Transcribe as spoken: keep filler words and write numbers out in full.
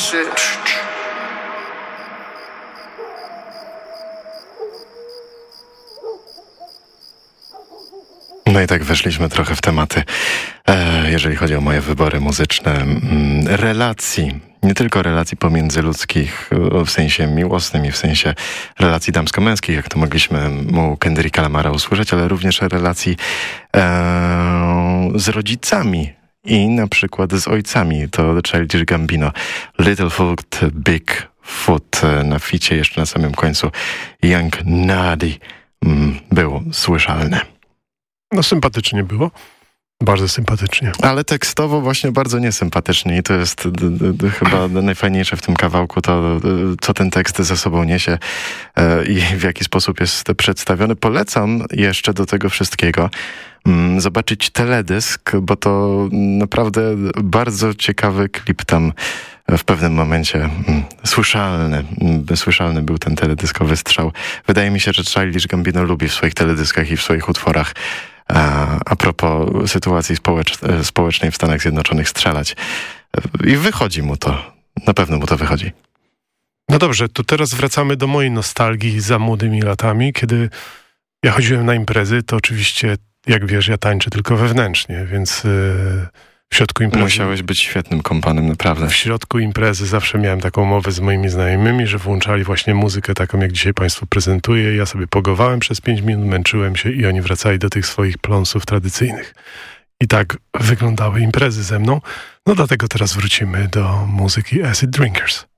shit. No i tak weszliśmy trochę w tematy, e, jeżeli chodzi o moje wybory muzyczne, mm, relacji. Nie tylko relacji pomiędzyludzkich, w sensie miłosnym i w sensie relacji damsko-męskich, jak to mogliśmy u Kendricka Lamara usłyszeć, ale również relacji e, z rodzicami i na przykład z ojcami. To Childish Gambino, Little Foot, Big Foot, na ficie jeszcze na samym końcu Young Nuddy mm, był słyszalny. No sympatycznie było. Bardzo sympatycznie. Ale tekstowo właśnie bardzo niesympatycznie i to jest d, d, d, chyba najfajniejsze w tym kawałku, to d, co ten tekst ze sobą niesie e, i w jaki sposób jest przedstawiony. Polecam jeszcze do tego wszystkiego mm, zobaczyć teledysk, bo to naprawdę bardzo ciekawy klip tam w pewnym momencie mm, słyszalny, mm, słyszalny był ten teledyskowy strzał. Wydaje mi się, że Childish Gambino lubi w swoich teledyskach i w swoich utworach A, a propos sytuacji społecz społecznej w Stanach Zjednoczonych strzelać. I wychodzi mu to. Na pewno mu to wychodzi. No dobrze, to teraz wracamy do mojej nostalgii za młodymi latami. Kiedy ja chodziłem na imprezy, to oczywiście, jak wiesz, ja tańczę tylko wewnętrznie, więc yy, w środku imprezy... Musiałeś być świetnym kompanem, naprawdę. W środku imprezy zawsze miałem taką umowę z moimi znajomymi, że włączali właśnie muzykę taką, jak dzisiaj Państwu prezentuję. Ja sobie pogowałem przez pięć minut, męczyłem się i oni wracali do tych swoich pląsów tradycyjnych. I tak wyglądały imprezy ze mną. No dlatego teraz wrócimy do muzyki Acid Drinkers.